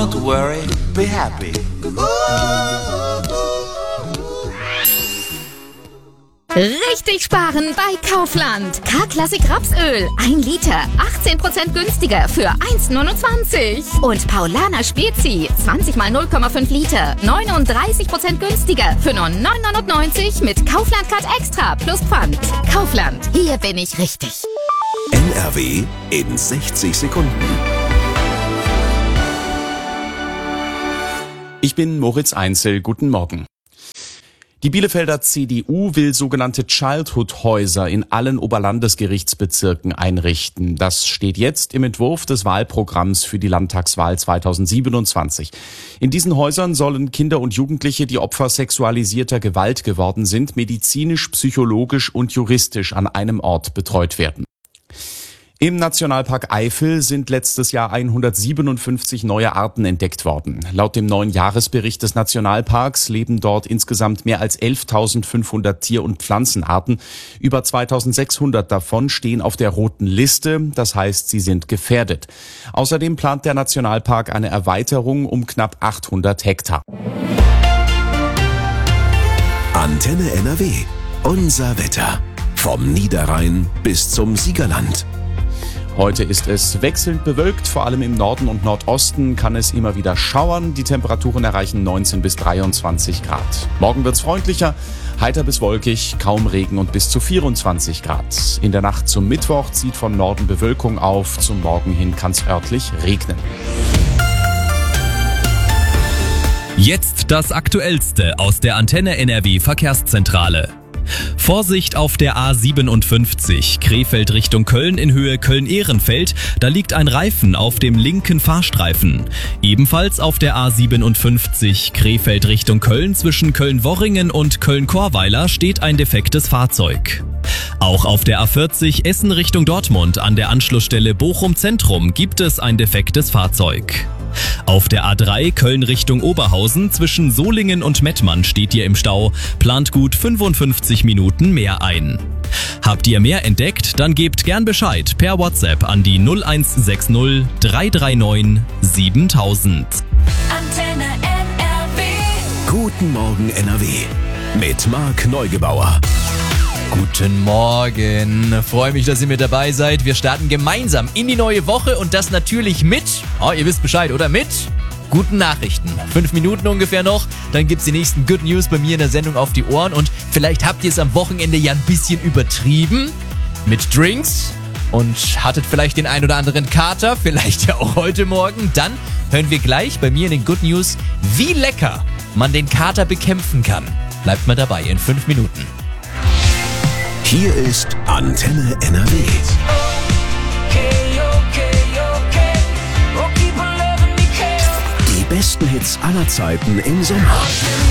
Don't worry, be happy. Richtig sparen bei Kaufland. K-Klassik Rapsöl. 1 Liter. 18% günstiger für 1,29. Und Paulaner Spezi. 20 mal 0,5 Liter. 39% günstiger für nur 9,99 mit Kaufland Card Extra plus Pfand. Kaufland. Hier bin ich richtig. NRW in 60 Sekunden. Ich bin Moritz Einzel. Guten Morgen. Die Bielefelder CDU will sogenannte Childhood-Häuser in allen Oberlandesgerichtsbezirken einrichten. Das steht jetzt im Entwurf des Wahlprogramms für die Landtagswahl 2027. In diesen Häusern sollen Kinder und Jugendliche, die Opfer sexualisierter Gewalt geworden sind, medizinisch, psychologisch und juristisch an einem Ort betreut werden. Im Nationalpark Eifel sind letztes Jahr 157 neue Arten entdeckt worden. Laut dem neuen Jahresbericht des Nationalparks leben dort insgesamt mehr als 11.500 Tier- und Pflanzenarten. Über 2.600 davon stehen auf der roten Liste, das heißt, sie sind gefährdet. Außerdem plant der Nationalpark eine Erweiterung um knapp 800 Hektar. Antenne NRW. Unser Wetter. Vom Niederrhein bis zum Siegerland. Heute ist es wechselnd bewölkt, vor allem im Norden und Nordosten kann es immer wieder schauern. Die Temperaturen erreichen 19 bis 23 Grad. Morgen wird's freundlicher, heiter bis wolkig, kaum Regen und bis zu 24 Grad. In der Nacht zum Mittwoch zieht von Norden Bewölkung auf, zum Morgen hin kann's örtlich regnen. Jetzt das Aktuellste aus der Antenne NRW Verkehrszentrale. Vorsicht auf der A57, Krefeld Richtung Köln in Höhe Köln-Ehrenfeld, da liegt ein Reifen auf dem linken Fahrstreifen. Ebenfalls auf der A57, Krefeld Richtung Köln zwischen Köln-Worringen und Köln-Chorweiler steht ein defektes Fahrzeug. Auch auf der A40 Essen Richtung Dortmund an der Anschlussstelle Bochum Zentrum gibt es ein defektes Fahrzeug. Auf der A3 Köln Richtung Oberhausen zwischen Solingen und Mettmann steht ihr im Stau, plant gut 55 Minuten mehr ein. Habt ihr mehr entdeckt, dann gebt gern Bescheid per WhatsApp an die 0160 339 7000. Antenne NRW. Guten Morgen NRW. Mit Marc Neugebauer. Guten Morgen, freue mich, dass ihr mit dabei seid. Wir starten gemeinsam in die neue Woche und das natürlich mit, ihr wisst Bescheid, oder? Mit guten Nachrichten. 5 Minuten ungefähr noch, dann gibt's die nächsten Good News bei mir in der Sendung auf die Ohren und vielleicht habt ihr es am Wochenende ja ein bisschen übertrieben mit Drinks und hattet vielleicht den ein oder anderen Kater, vielleicht ja auch heute Morgen. Dann hören wir gleich bei mir in den Good News, wie lecker man den Kater bekämpfen kann. Bleibt mal dabei in 5 Minuten. Hier ist Antenne NRW. Die besten Hits aller Zeiten im Sommer.